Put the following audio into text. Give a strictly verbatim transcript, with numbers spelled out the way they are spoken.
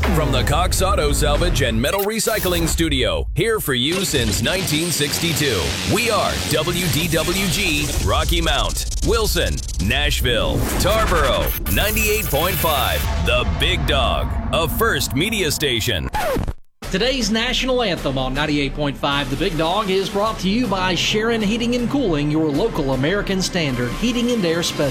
From the Cox Auto Salvage and Metal Recycling Studio, here for you since nineteen sixty-two. We are W D W G, Rocky Mount, Wilson, Nashville, Tarboro, ninety-eight point five, The Big Dog, a First Media station. Today's national anthem on ninety-eight point five The Big Dog is brought to you by Sharon Heating and Cooling, your local American Standard heating and air specialist.